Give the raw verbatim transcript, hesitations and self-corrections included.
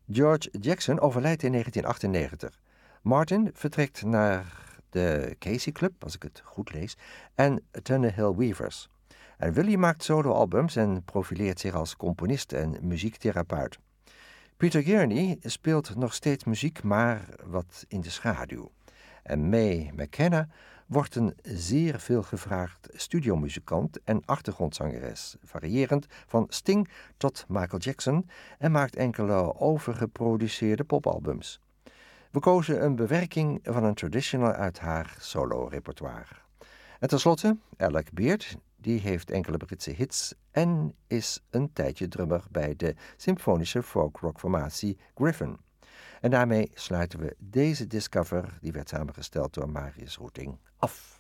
George Jackson overlijdt in negentien achtennegentig. Martin vertrekt naar de Casey Club, als ik het goed lees, en Tannehill Weavers. En Willie maakt soloalbums en profileert zich als componist en muziektherapeut. Peter Gurney speelt nog steeds muziek, maar wat in de schaduw. En Mae McKenna wordt een zeer veelgevraagd studiomuzikant en achtergrondzangeres, variërend van Sting tot Michael Jackson, en maakt enkele overgeproduceerde popalbums. We kozen een bewerking van een traditional uit haar solo-repertoire. En tenslotte, Alec Beard, die heeft enkele Britse hits en is een tijdje drummer bij de symfonische folk-rock-formatie Griffin. En daarmee sluiten we deze Discover, die werd samengesteld door Marius Roeting, af.